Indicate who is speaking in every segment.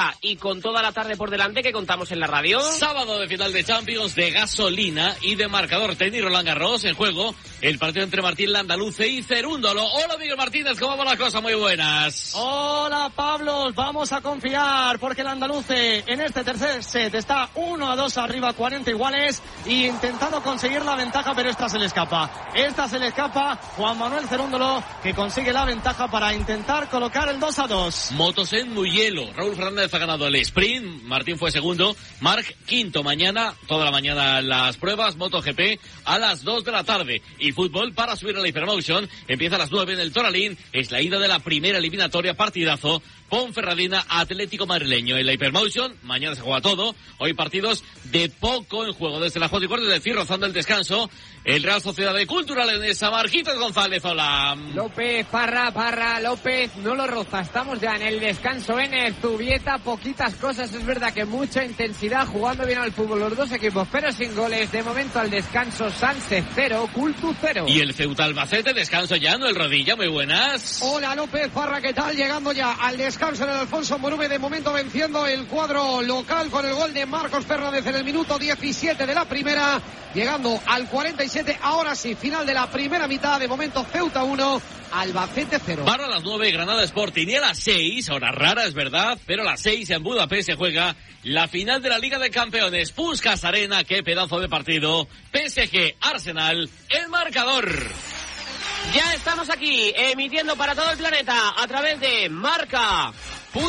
Speaker 1: Liga y con toda la tarde por delante que contamos en la radio.
Speaker 2: Sábado de final de Champions, de gasolina y de marcador tenis Roland Garros. En juego el partido entre Martín Landaluce y Cerúndolo. Hola Miguel Martínez, ¿cómo va la cosa? Muy buenas.
Speaker 3: Hola Pablo, vamos a confiar porque el Landaluce en este tercer set está 1-2 arriba, 40 iguales, y intentando conseguir la ventaja, pero esta se le escapa. Juan Manuel Cerúndolo, que consigue la ventaja para intentar colocar el 2-2.
Speaker 2: Motos en Mugello. Raúl Fernández ha ganado el sprint, Martín fue segundo, Marc quinto. Mañana, toda la mañana las pruebas, MotoGP a las 2 de la tarde. Y fútbol para subir a la Hypermotion. Empieza a las 9 en el Toralín. Es la ida de la primera eliminatoria, partidazo. Ponferradina, Atlético Madrileño. En la Hypermotion, mañana se juega todo. Hoy partidos de poco en juego. Desde las 4:15, es decir, rozando el descanso, el Real Sociedad de Cultural Leonesa. Marquitos González, hola.
Speaker 4: López, Parra, López, no lo roza. Estamos ya en el descanso en Zubieta. Poquitas cosas, es verdad que mucha intensidad, jugando bien al fútbol los dos equipos, pero sin goles. De momento al descanso, Sánchez 0, Cultu 0.
Speaker 2: Y el Ceuta Albacete, descanso ya, no el Rodilla, muy buenas.
Speaker 5: Hola López, Parra, ¿qué tal? Llegando ya al descanso en el Alfonso Morume, de momento venciendo el cuadro local con el gol de Marcos Fernández en el minuto 17 de la primera, llegando al 47, ahora sí, final de la primera mitad, de momento Ceuta 1, Albacete 0.
Speaker 2: Para las 9, Granada Sporting, y a las 6, hora rara es verdad, pero a las 6 en Budapest se juega la final de la Liga de Campeones. Puskás Arena, qué pedazo de partido. PSG Arsenal, el marcador.
Speaker 1: Ya estamos aquí, emitiendo para todo el planeta a través de marca.com.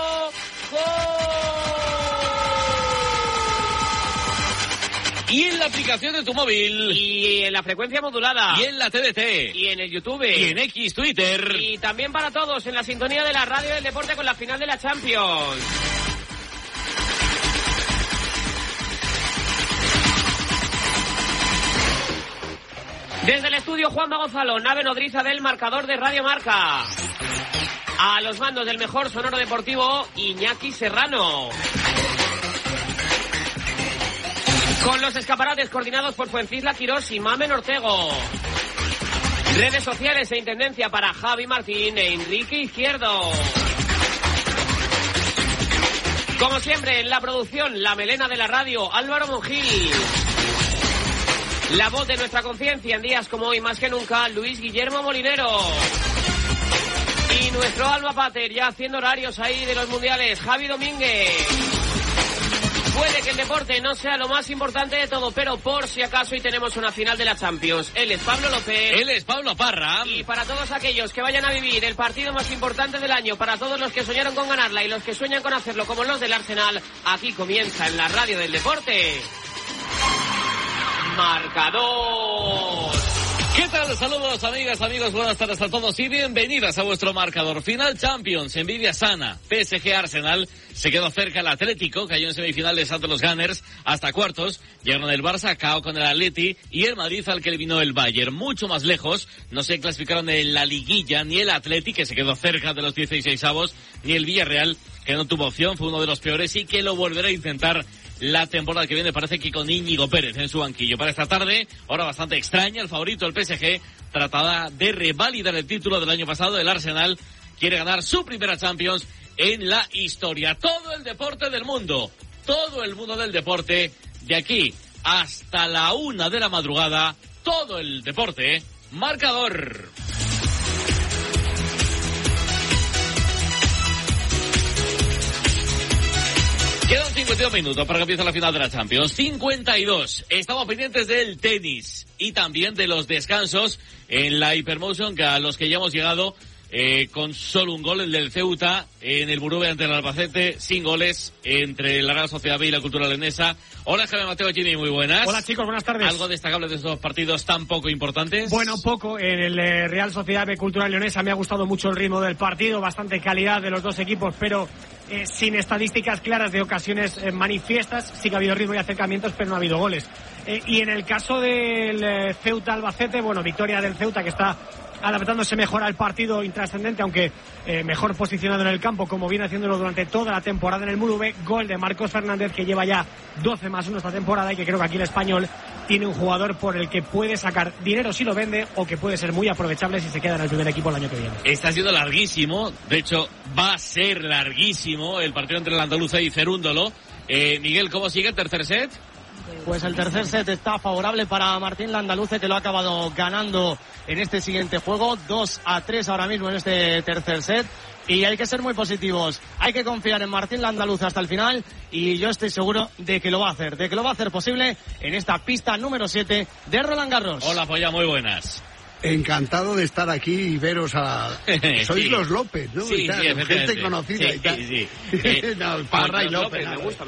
Speaker 2: Y en la aplicación de tu móvil.
Speaker 1: Y en la frecuencia modulada.
Speaker 2: Y en la TDT.
Speaker 1: Y en el YouTube.
Speaker 2: Y en X, Twitter.
Speaker 1: Y también para todos en la sintonía de la radio del deporte con la final de la Champions. Desde el estudio Juanma Gonzalo, nave nodriza del marcador de Radio Marca. A los mandos del mejor sonoro deportivo, Iñaki Serrano. Con los escaparates coordinados por Fuencisla Quirós y Mamen Ortego. Redes sociales e intendencia para Javi Martín e Enrique Izquierdo. Como siempre, en la producción, la melena de la radio, Álvaro Monjil. La voz de nuestra conciencia en días como hoy, más que nunca, Luis Guillermo Molinero. Y nuestro alma pater, ya haciendo horarios ahí de los mundiales, Javi Domínguez. Puede que el deporte no sea lo más importante de todo, pero por si acaso, y tenemos una final de la Champions. Él es Pablo López.
Speaker 2: Él es Pablo Parra.
Speaker 1: Y para todos aquellos que vayan a vivir el partido más importante del año, para todos los que soñaron con ganarla y los que sueñan con hacerlo como los del Arsenal, aquí comienza en la radio del deporte Marcador.
Speaker 2: ¿Qué tal? Saludos amigas, amigos, buenas tardes a todos y bienvenidas a vuestro marcador. Final Champions, envidia sana. PSG Arsenal se quedó cerca el Atlético, cayó en semifinales ante los Gunners hasta cuartos. Llegaron el Barça, cao con el Atleti, y el Madrid al que eliminó el Bayern. Mucho más lejos, no se clasificaron en la liguilla ni el Atleti, que se quedó cerca de los 16avos, ni el Villarreal, que no tuvo opción, fue uno de los peores y que lo volverá a intentar la temporada que viene, parece que con Íñigo Pérez en su banquillo. Para esta tarde, hora bastante extraña, el favorito, el PSG, tratará de revalidar el título del año pasado. El Arsenal quiere ganar su primera Champions en la historia. Todo el deporte del mundo, todo el mundo del deporte, de aquí hasta la 1 de la madrugada, todo el deporte, marcador. Quedan 52 minutos para que empiece la final de la Champions. 52. Estamos pendientes del tenis y también de los descansos en la Hypermotion, que a los que ya hemos llegado con solo un gol, el del Ceuta, en el Burube ante el Albacete, sin goles entre la Real Sociedad B y la Cultural Leonesa. Hola, Javier Mateo Gini, muy buenas.
Speaker 3: Hola chicos, buenas tardes.
Speaker 2: ¿Algo destacable de estos partidos tan poco importantes?
Speaker 3: Bueno, poco. En el Real Sociedad B Cultural Leonesa me ha gustado mucho el ritmo del partido, bastante calidad de los dos equipos, pero sin estadísticas claras de ocasiones manifiestas. Sí que ha habido ritmo y acercamientos, pero no ha habido goles. Y en el caso del Ceuta Albacete, bueno, victoria del Ceuta, que está adaptándose mejor al partido, intrascendente, aunque mejor posicionado en el campo, como viene haciéndolo durante toda la temporada en el Murube. Gol de Marcos Fernández, que lleva ya 12+1 esta temporada, y que creo que aquí el español tiene un jugador por el que puede sacar dinero si lo vende o que puede ser muy aprovechable si se queda en el primer equipo el año que viene.
Speaker 2: Está siendo larguísimo, de hecho va a ser larguísimo el partido entre el Andaluza y Cerúndolo. Miguel, ¿cómo sigue el tercer set?
Speaker 6: Pues el tercer set está favorable para Martín Landaluce, que lo ha acabado ganando en este siguiente juego, 2-3 ahora mismo en este tercer set. Y hay que ser muy positivos, hay que confiar en Martín Landaluce hasta el final, y yo estoy seguro de que lo va a hacer, posible en esta pista número 7 de Roland Garros.
Speaker 2: Hola, Polla, muy buenas.
Speaker 7: Encantado de estar aquí y veros Sois
Speaker 2: sí.
Speaker 7: Los López, ¿no?
Speaker 2: Sí,
Speaker 7: y tal,
Speaker 2: sí,
Speaker 7: gente conocida
Speaker 2: sí,
Speaker 7: y tal.
Speaker 2: Sí.
Speaker 7: No, Parra y López.
Speaker 1: Me gusta.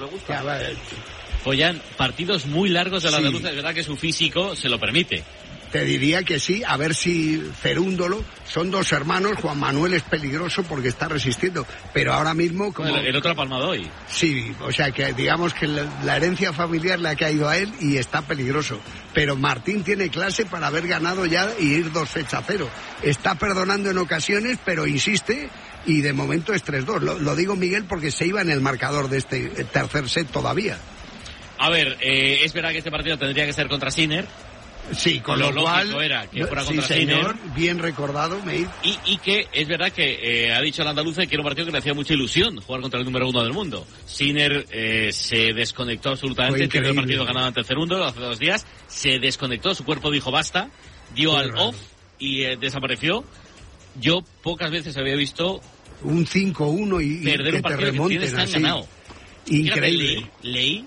Speaker 2: Pollan, partidos muy largos de la
Speaker 7: Sí.
Speaker 2: Andaluza, es verdad que su físico se lo permite.
Speaker 7: Te diría que sí, a ver si Cerúndolo, son dos hermanos, Juan Manuel es peligroso porque está resistiendo, pero ahora mismo como...
Speaker 2: El otro ha palmado hoy.
Speaker 7: Sí, o sea que digamos que la herencia familiar le ha caído a él y está peligroso, pero Martín tiene clase para haber ganado ya y ir 2-0. Está perdonando en ocasiones, pero insiste y de momento es 3-2. Lo digo, Miguel, porque se iba en el marcador de este tercer set todavía.
Speaker 2: A ver, es verdad que este partido tendría que ser contra Sinner.
Speaker 7: Sí, con
Speaker 2: lo
Speaker 7: lo cual
Speaker 2: lógico era que fuera
Speaker 7: sí,
Speaker 2: contra
Speaker 7: señor,
Speaker 2: Sinner.
Speaker 7: bien recordado, Meir.
Speaker 2: Y que es verdad que ha dicho el Andaluce que era un partido que le hacía mucha ilusión jugar contra el número 1 del mundo. Sinner se desconectó absolutamente, tiene el partido ganado ante el Cerúndolo hace 2 días, se desconectó, su cuerpo dijo basta, dio al off y desapareció. Yo pocas veces había visto
Speaker 7: un 5-1 y
Speaker 2: perder
Speaker 7: que
Speaker 2: un partido
Speaker 7: te remonten
Speaker 2: que tienes
Speaker 7: así.
Speaker 2: tan ganado.
Speaker 7: Increíble.
Speaker 2: Leí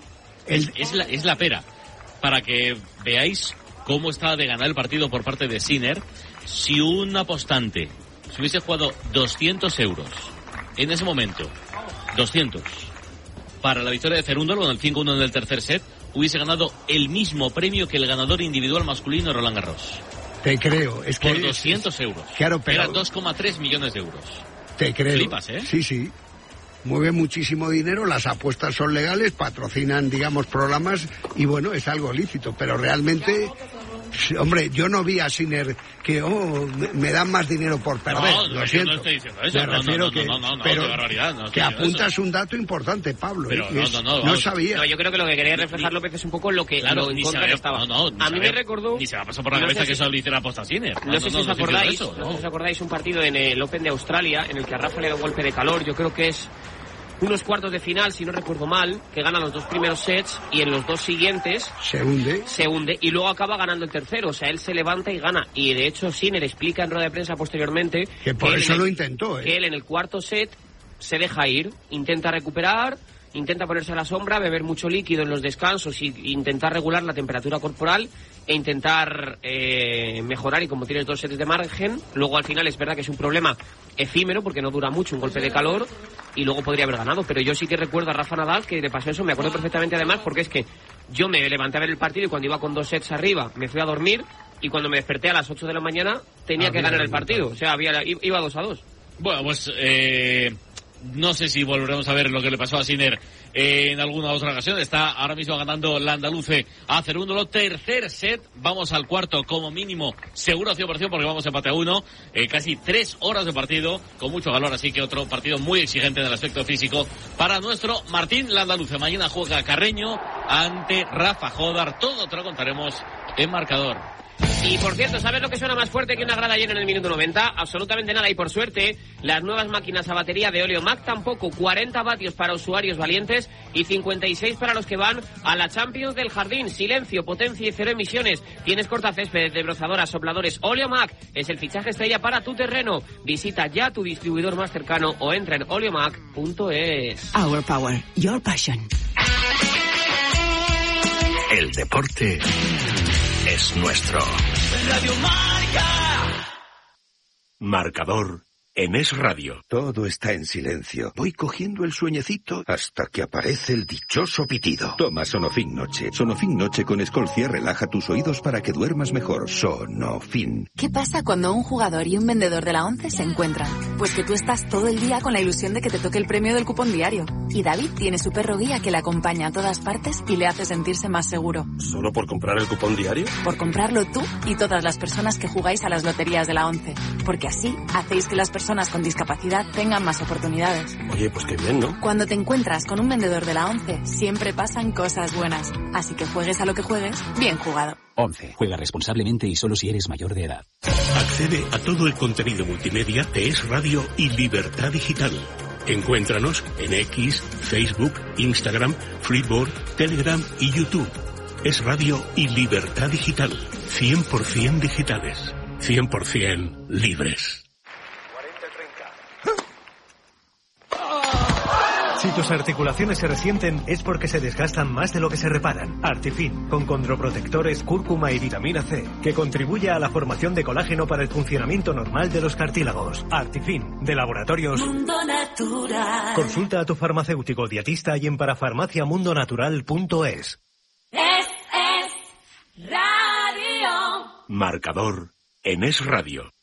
Speaker 2: es la pera, para que veáis cómo estaba de ganar el partido por parte de Sinner. Si un apostante se hubiese jugado 200 euros en ese momento, 200, para la victoria de Cerúndolo en el 5-1 en el tercer set, hubiese ganado el mismo premio que el ganador individual masculino de Roland Garros.
Speaker 7: Te creo. Es que
Speaker 2: por 200 euros.
Speaker 7: Claro, pero...
Speaker 2: Eran 2,3 millones de euros.
Speaker 7: Te creo.
Speaker 2: Flipas, ¿eh?
Speaker 7: Sí. Mueve muchísimo dinero, las apuestas son legales, patrocinan, digamos, programas y bueno, es algo lícito, pero realmente, hombre, yo no vi a Sinner que, me dan más dinero por perder, lo siento.
Speaker 2: No estoy diciendo eso.
Speaker 7: Me refiero pero
Speaker 2: qué barbaridad. No
Speaker 7: que apuntas un dato importante, Pablo.
Speaker 2: Pero
Speaker 7: no sabía.
Speaker 1: No, yo creo que lo que quería reflejar López es un poco lo que
Speaker 2: claro,
Speaker 1: lo en contra que estaba.
Speaker 2: A
Speaker 1: mí me recordó...
Speaker 2: Ni se me ha pasado por la cabeza que eso le hiciera aposta a Sinner.
Speaker 1: No sé si os acordáis un partido en el Open de Australia en el que a Rafa le da un golpe de calor, yo creo que es unos cuartos de final, si no recuerdo mal, que gana los 2 primeros sets y en los 2 siguientes se hunde y luego acaba ganando el tercero, o sea, él se levanta y gana. Y de hecho Sinner explica en rueda de prensa posteriormente
Speaker 7: que por eso lo intentó,
Speaker 1: que él en el cuarto set se deja ir, intenta recuperar, intenta ponerse a la sombra, beber mucho líquido en los descansos y intentar regular la temperatura corporal e intentar mejorar, y como tienes 2 sets de margen, luego al final es verdad que es un problema efímero porque no dura mucho un golpe de calor y luego podría haber ganado, pero yo sí que recuerdo a Rafa Nadal que le pasó eso, me acuerdo perfectamente además porque es que yo me levanté a ver el partido y cuando iba con 2 sets arriba me fui a dormir y cuando me desperté a las 8 de la mañana tenía que ganar el partido, o sea, iba 2-2.
Speaker 2: Bueno, pues no sé si volveremos a ver lo que le pasó a Sinner en alguna otra ocasión. Está ahora mismo ganando Landaluce a Cerúndolo. Tercer set, vamos al cuarto como mínimo, seguro 100% porque vamos empate a 1. Casi 3 horas de partido con mucho calor, así que otro partido muy exigente en el aspecto físico para nuestro Martín Landaluce. Mañana juega Carreño ante Rafa Jodar. Todo te lo contaremos en marcador.
Speaker 1: Y por cierto, ¿sabes lo que suena más fuerte que una grada llena en el minuto 90? Absolutamente nada, y por suerte, las nuevas máquinas a batería de Oleomac tampoco. 40 vatios para usuarios valientes y 56 para los que van a la Champions del Jardín. Silencio, potencia y 0 emisiones. Tienes cortacésped, desbrozadoras, sopladores. Oleomac es el fichaje estrella para tu terreno. Visita ya tu distribuidor más cercano o entra en oleomac.es.
Speaker 8: Our Power, your passion.
Speaker 9: El deporte es nuestro.
Speaker 8: Radio Marca.
Speaker 9: Marcador en Es Radio.
Speaker 10: Todo está en silencio. Voy cogiendo el sueñecito hasta que aparece el dichoso pitido. Toma Sonofin Noche. Sonofin Noche con Escolcia relaja tus oídos para que duermas mejor. Sonofin.
Speaker 11: ¿Qué pasa cuando un jugador y un vendedor de la ONCE se encuentran? Pues que tú estás todo el día con la ilusión de que te toque el premio del cupón diario. Y David tiene su perro guía que le acompaña a todas partes y le hace sentirse más seguro.
Speaker 9: ¿Solo por comprar el cupón diario?
Speaker 11: Por comprarlo tú y todas las personas que jugáis a las loterías de la ONCE. Porque así hacéis que las personas personas con discapacidad tengan más oportunidades.
Speaker 9: Oye, pues qué bien, ¿no?
Speaker 11: Cuando te encuentras con un vendedor de la ONCE, siempre pasan cosas buenas. Así que juegues a lo que juegues, bien jugado.
Speaker 12: ONCE. Juega responsablemente y solo si eres mayor de edad.
Speaker 9: Accede a todo el contenido multimedia de Es Radio y Libertad Digital. Encuéntranos en X, Facebook, Instagram, Freeboard, Telegram y YouTube. Es Radio y Libertad Digital. 100% digitales. 100% libres.
Speaker 13: Si tus articulaciones se resienten es porque se desgastan más de lo que se reparan. Artifin, con condroprotectores, cúrcuma y vitamina C, que contribuye a la formación de colágeno para el funcionamiento normal de los cartílagos. Artifin, de Laboratorios
Speaker 8: Mundo Natural.
Speaker 13: Consulta a tu farmacéutico dietista y en parafarmaciamundonatural.es.
Speaker 8: Es Radio.
Speaker 9: Marcador en Es Radio.